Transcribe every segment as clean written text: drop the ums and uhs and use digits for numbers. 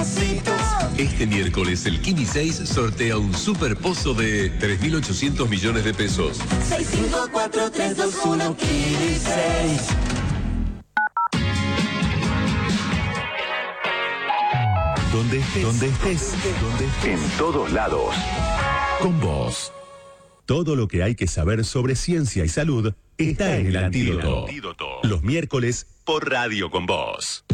pasitos. Este miércoles el Kini 6 sortea un super pozo de 3.800 millones de pesos. 654-321 Kini 6. Donde estés, en todos lados. Con vos. Todo lo que hay que saber sobre ciencia y salud está en El Antídoto. Los miércoles por Radio Con Vos.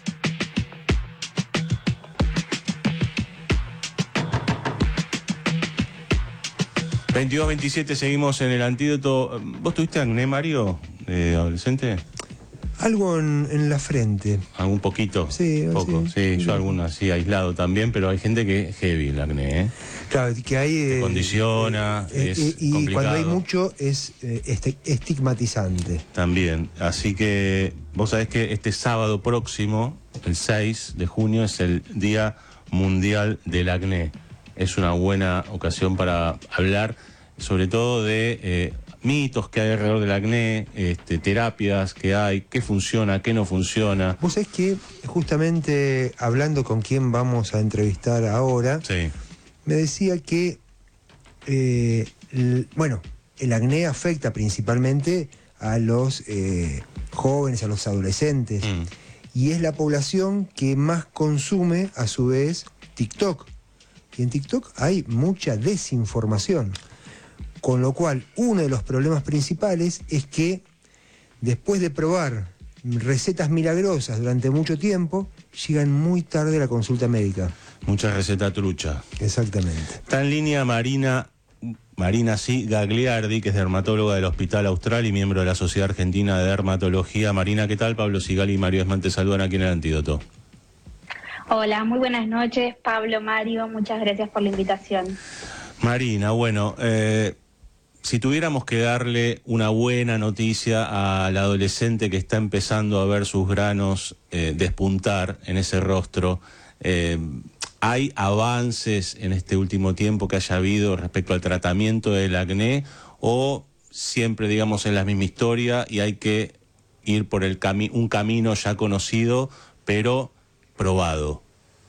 ...22-27, seguimos en El Antídoto. ¿Vos tuviste acné, Mario, de adolescente? Algo en la frente. ¿Algún poquito? Sí, poco. Sí, yo alguno así aislado también, pero hay gente que es heavy el acné, ¿eh? Claro, que hay... Te condiciona, es y complicado. cuando hay mucho es estigmatizante. También, así que vos sabés que este sábado próximo, el 6 de junio, es el Día Mundial del Acné. Es una buena ocasión para hablar sobre todo de mitos que hay alrededor del acné, terapias que hay, qué funciona, qué no funciona. Vos sabés que justamente hablando con quien vamos a entrevistar ahora, sí, me decía que el acné afecta principalmente a los jóvenes, a los adolescentes, y es la población que más consume a su vez TikTok. Y en TikTok hay mucha desinformación. Con lo cual, uno de los problemas principales es que después de probar recetas milagrosas durante mucho tiempo, llegan muy tarde a la consulta médica. Mucha receta trucha. Exactamente. Está en línea Marina Gagliardi, que es dermatóloga del Hospital Austral y miembro de la Sociedad Argentina de Dermatología. Marina, ¿qué tal? Pablo Sigali y Mario Esman te saludan aquí en El Antídoto. Hola, muy buenas noches, Pablo, Mario, muchas gracias por la invitación. Marina, bueno, si tuviéramos que darle una buena noticia al adolescente que está empezando a ver sus granos despuntar en ese rostro, ¿hay avances en este último tiempo que haya habido respecto al tratamiento del acné o siempre, digamos, es la misma historia y hay que ir por un camino ya conocido, pero probado?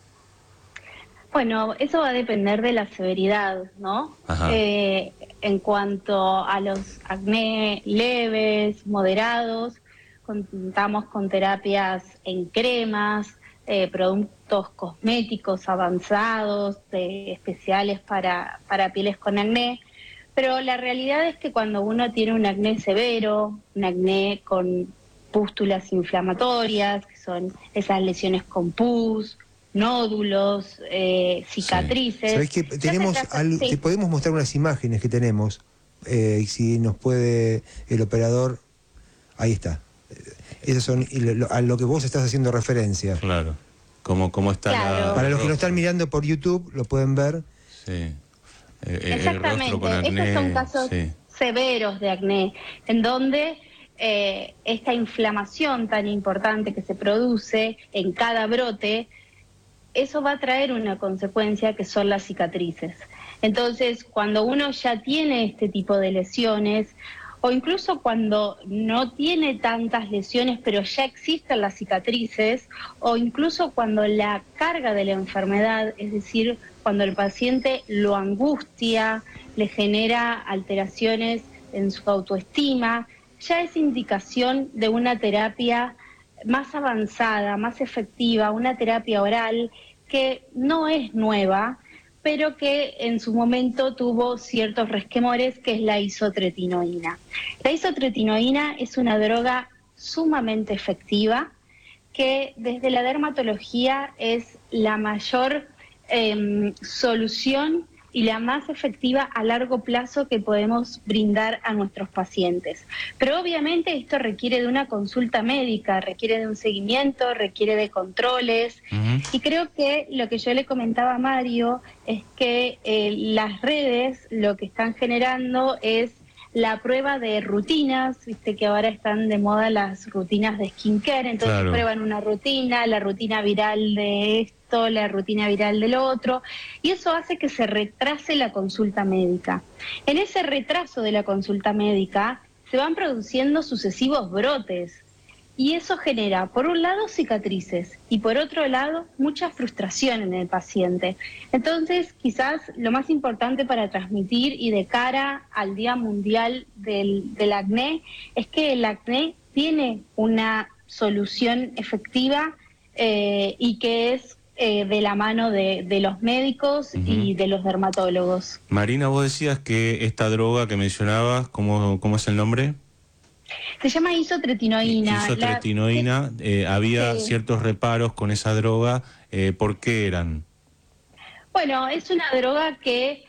Bueno, eso va a depender de la severidad, ¿no? En cuanto a los acné leves, moderados, contamos con terapias en cremas, productos cosméticos avanzados, especiales para pieles con acné, pero la realidad es que cuando uno tiene un acné severo, un acné con pústulas inflamatorias, que son esas lesiones con pus, nódulos, cicatrices. ¿Sabés que tenemos te podemos mostrar unas imágenes que tenemos? Si nos puede el operador... Ahí está. Esas son a lo que vos estás haciendo referencia. Claro. ¿Cómo está? Claro. Para los que lo están mirando por YouTube, lo pueden ver. Sí. Exactamente. El rostro con acné, estos son casos severos de acné, en donde esta inflamación tan importante que se produce en cada brote, eso va a traer una consecuencia que son las cicatrices. Entonces, cuando uno ya tiene este tipo de lesiones, o incluso cuando no tiene tantas lesiones, pero ya existen las cicatrices, o incluso cuando la carga de la enfermedad, es decir, cuando el paciente lo angustia, le genera alteraciones en su autoestima, ya es indicación de una terapia más avanzada, más efectiva, una terapia oral que no es nueva, pero que en su momento tuvo ciertos resquemores, que es la isotretinoína. La isotretinoína es una droga sumamente efectiva, que desde la dermatología es la mayor solución y la más efectiva a largo plazo que podemos brindar a nuestros pacientes. Pero obviamente esto requiere de una consulta médica, requiere de un seguimiento, requiere de controles. Y creo que lo que yo le comentaba a Mario es que las redes lo que están generando es la prueba de rutinas, viste que ahora están de moda las rutinas de skincare, entonces prueban una rutina, la rutina viral de esto, la rutina viral del otro, y eso hace que se retrase la consulta médica. En ese retraso de la consulta médica se van produciendo sucesivos brotes, Y eso genera, por un lado, cicatrices y por otro lado, mucha frustración en el paciente. Entonces, quizás lo más importante para transmitir y de cara al Día Mundial del Acné es que el acné tiene una solución efectiva y que es de la mano de los médicos y de los dermatólogos. Marina, vos decías que esta droga que mencionabas, ¿cómo es el nombre? Se llama isotretinoína. Isotretinoína, había ciertos reparos con esa droga, ¿por qué eran? Bueno, es una droga que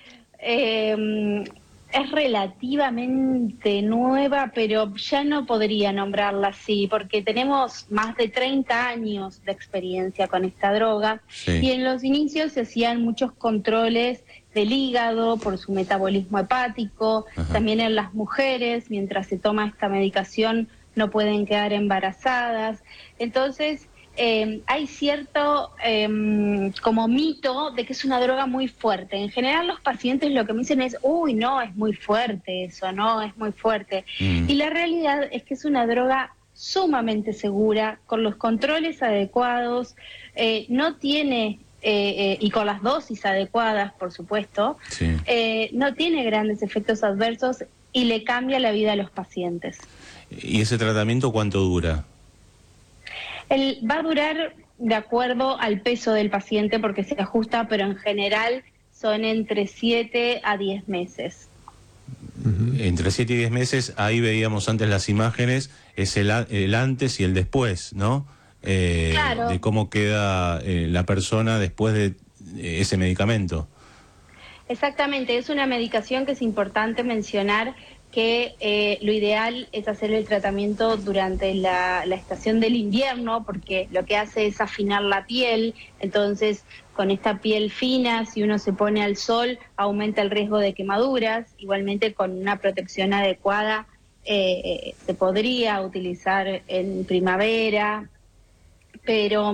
es relativamente nueva, pero ya no podría nombrarla así, porque tenemos más de 30 años de experiencia con esta droga, y en los inicios se hacían muchos controles del hígado por su metabolismo hepático. También en las mujeres, mientras se toma esta medicación, no pueden quedar embarazadas. Entonces, hay cierto como mito de que es una droga muy fuerte. En general los pacientes lo que me dicen es, uy, no, es muy fuerte eso, no, es muy fuerte. Y la realidad es que es una droga sumamente segura, con los controles adecuados, no tiene, y con las dosis adecuadas, por supuesto, no tiene grandes efectos adversos y le cambia la vida a los pacientes. ¿Y ese tratamiento cuánto dura? Va a durar de acuerdo al peso del paciente porque se ajusta, pero en general son entre 7 a 10 meses. Entre 7 y 10 meses, ahí veíamos antes las imágenes, es el antes y el después, ¿no? Claro. De cómo queda la persona después de ese medicamento. Exactamente, es una medicación que es importante mencionar que lo ideal es hacer el tratamiento durante la estación del invierno, porque lo que hace es afinar la piel. Entonces, con esta piel fina, si uno se pone al sol, aumenta el riesgo de quemaduras. Igualmente, con una protección adecuada, se podría utilizar en primavera, pero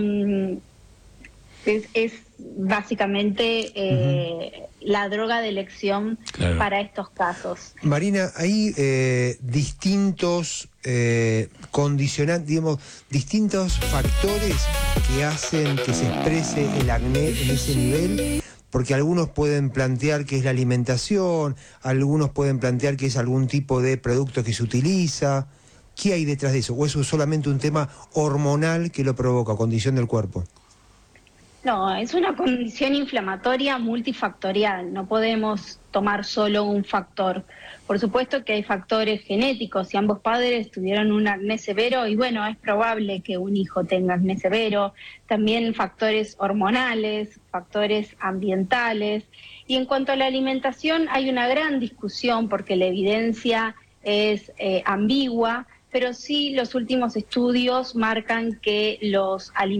es básicamente la droga de elección para estos casos. Marina, hay distintos condicionantes, digamos, distintos factores que hacen que se exprese el acné en ese nivel, porque algunos pueden plantear que es la alimentación, algunos pueden plantear que es algún tipo de producto que se utiliza. ¿Qué hay detrás de eso? ¿O eso es solamente un tema hormonal que lo provoca, condición del cuerpo? No, es una condición inflamatoria multifactorial, no podemos tomar solo un factor. Por supuesto que hay factores genéticos, si ambos padres tuvieron un acné severo, y bueno, es probable que un hijo tenga acné severo, también factores hormonales, factores ambientales. Y en cuanto a la alimentación, hay una gran discusión porque la evidencia es ambigua, pero sí los últimos estudios marcan que los alimentos